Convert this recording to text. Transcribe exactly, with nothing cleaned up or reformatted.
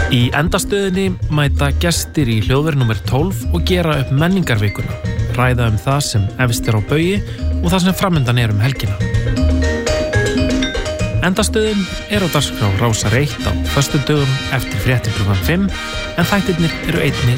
Í endastöðinni mæta gestir í hljóðver númer tólf og gera upp menningarvikuna, ræða um það sem efst er á baugi og það sem framundan er um helgina. Endastöðin er á dagskrá Rásar eitt á föstudögum eftir fréttir klukkan fimm, en þættirnir eru einnig